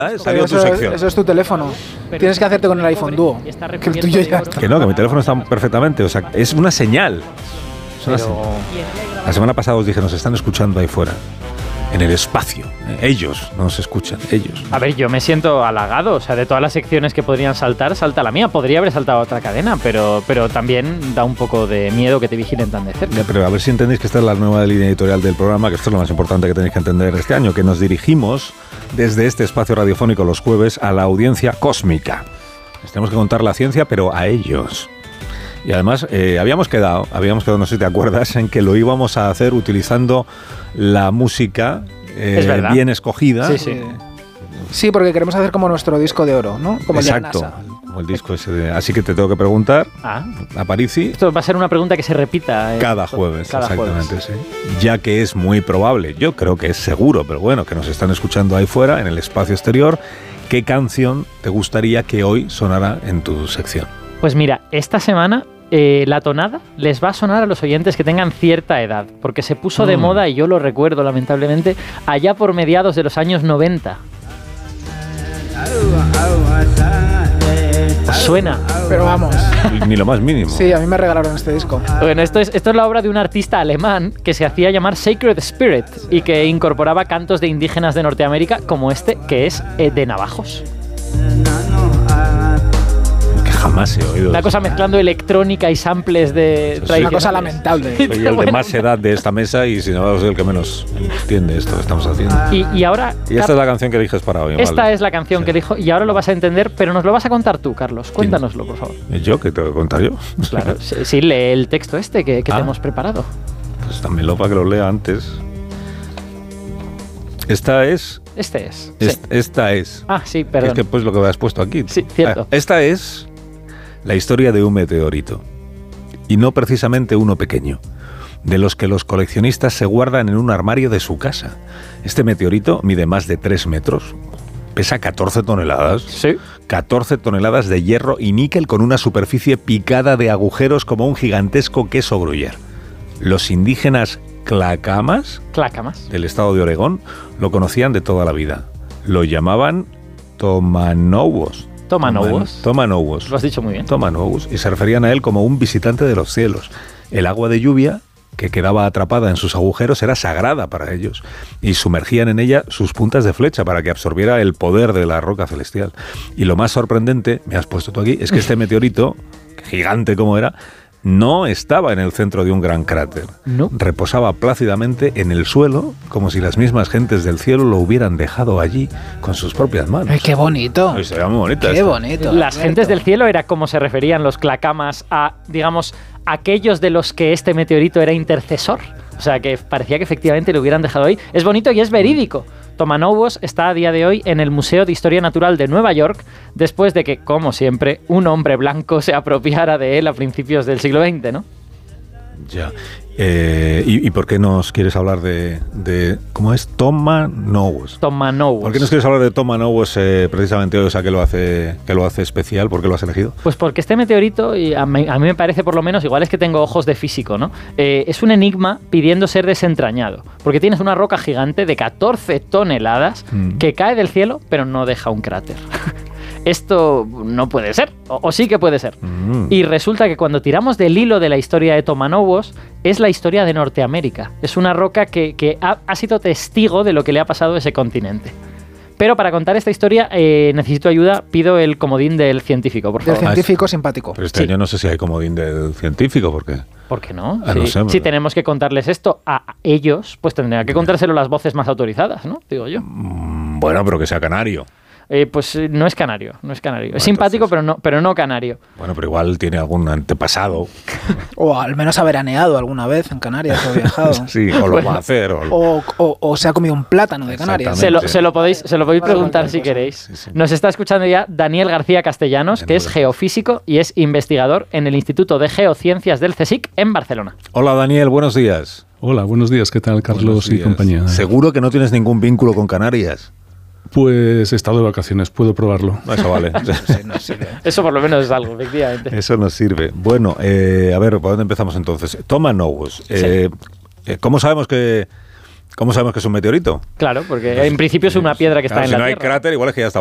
Salió tu sección. Eso es tu teléfono. Tienes que hacerte con el iPhone Duo. Que el tuyo ya está. Que no, que mi teléfono está perfectamente. O sea, es una señal. La semana pasada os dije, nos están escuchando ahí fuera. En el espacio. Ellos nos escuchan, ellos. A ver, yo me siento halagado. O sea, de todas las secciones que podrían saltar, salta la mía. Podría haber saltado otra cadena, pero también da un poco de miedo que te vigilen tan de cerca. Ya, pero a ver si entendéis que esta es la nueva línea editorial del programa, que esto es lo más importante que tenéis que entender este año, que nos dirigimos desde este espacio radiofónico los jueves a la audiencia cósmica. Les tenemos que contar la ciencia, pero a ellos. Y además habíamos quedado, no sé si te acuerdas, en que lo íbamos a hacer utilizando la música bien escogida. Sí, sí. Sí, porque queremos hacer como nuestro disco de oro, ¿no? Como exacto, el de NASA. como el disco ese. Así que te tengo que preguntar, a Parisi. Esto va a ser una pregunta que se repita. Cada jueves, exactamente, jueves. sí. Ya que es muy probable, yo creo que es seguro, pero bueno, que nos están escuchando ahí fuera, en el espacio exterior. ¿Qué canción te gustaría que hoy sonara en tu sección? Pues mira, esta semana la tonada les va a sonar a los oyentes que tengan cierta edad, porque se puso de moda, y yo lo recuerdo lamentablemente, allá por mediados de los años 90. ¿Os suena? Pero vamos. Ni lo más mínimo. Sí, a mí me regalaron este disco. Bueno, esto es la obra de un artista alemán que se hacía llamar Sacred Spirit y que incorporaba cantos de indígenas de Norteamérica como este, que es de navajos. Jamás he oído. Una cosa mezclando electrónica y samples de tradicionales. Una cosa lamentable. Soy el de más edad de esta mesa y sin embargo soy el que menos entiende esto que estamos haciendo. Y ahora... Y esta es la canción que eliges para hoy. Esta vale. es la canción que elijo y ahora lo vas a entender, pero nos lo vas a contar tú, Carlos. Cuéntanoslo, por favor. ¿Yo? ¿Qué te voy a contar yo? Claro, sí, lee el texto este que te hemos preparado. Pues dámelo para que lo lea antes. Esta es... Esta es. Ah, sí, perdón. Es que pues lo que me has puesto aquí. Sí, cierto. Esta es la historia de un meteorito. Y no precisamente uno pequeño, de los que los coleccionistas se guardan en un armario de su casa. Este meteorito mide más de 3 metros, pesa 14 toneladas. Sí. 14 toneladas de hierro y níquel con una superficie picada de agujeros como un gigantesco queso gruyère. Los indígenas Clacamas del estado de Oregón lo conocían de toda la vida. Lo llamaban Tomanowos. Tomanowos. Lo has dicho muy bien. Tomanowos. Y se referían a él como un visitante de los cielos. El agua de lluvia que quedaba atrapada en sus agujeros era sagrada para ellos y sumergían en ella sus puntas de flecha para que absorbiera el poder de la roca celestial. Y lo más sorprendente, me has puesto tú aquí, es que este meteorito, gigante como era, no estaba en el centro de un gran cráter. No. Reposaba plácidamente en el suelo, como si las mismas gentes del cielo lo hubieran dejado allí con sus propias manos. ¡Ay, qué bonito! Ay, se ve muy bonita. ¡Qué bonito! Las gentes del cielo era como se referían los Clacamas a, digamos, aquellos de los que este meteorito era intercesor. O sea, que parecía que efectivamente lo hubieran dejado ahí. Es bonito y es verídico. Tomanowos está a día de hoy en el Museo de Historia Natural de Nueva York, después de que, como siempre, un hombre blanco se apropiara de él a principios del siglo XX, ¿no? Ya. ¿Y por qué nos quieres hablar de cómo es? Tomanowos. ¿Por qué nos quieres hablar de Tomanowos precisamente hoy? O sea, ¿qué lo hace especial? ¿Por qué lo has elegido? Pues porque este meteorito, y a mí me parece por lo menos, igual es que tengo ojos de físico, ¿no? Es un enigma pidiendo ser desentrañado. Porque tienes una roca gigante de 14 toneladas que cae del cielo, pero no deja un cráter. Esto no puede ser, o sí que puede ser. Y resulta que cuando tiramos del hilo de la historia de Tomanowos, es la historia de Norteamérica. Es una roca que ha sido testigo de lo que le ha pasado a ese continente. Pero para contar esta historia necesito ayuda, pido el comodín del científico, por favor. Del científico simpático. Pero este año no sé si hay comodín del científico, ¿por qué? ¿Por qué no? No sé, si tenemos que contarles esto a ellos, pues tendrían que contárselo las voces más autorizadas, ¿no? Digo yo. Bueno, pero que sea canario. Pues no es canario. Bueno, es simpático, entonces, pero no canario. Bueno, pero igual tiene algún antepasado. O al menos ha veraneado alguna vez en Canarias o viajado. Sí, o lo va a hacer. O se ha comido un plátano de Canarias. Se lo podéis preguntar si queréis. Sí. Nos está escuchando ya Daniel García Castellanos, que es geofísico y es investigador en el Instituto de Geociencias del CSIC en Barcelona. Hola Daniel, buenos días. Hola, buenos días. ¿Qué tal, Carlos y compañía? ¿Seguro que no tienes ningún vínculo con Canarias? Pues he estado de vacaciones, puedo probarlo. Eso vale. No sirve. Eso por lo menos es algo, efectivamente. Eso nos sirve. Bueno, a ver, ¿por dónde empezamos entonces? Tomanowos. Sí. ¿Cómo sabemos que ¿Cómo sabemos que es un meteorito? Claro, porque en principio es una piedra que está en la Tierra. Si no hay cráter, igual es que ya está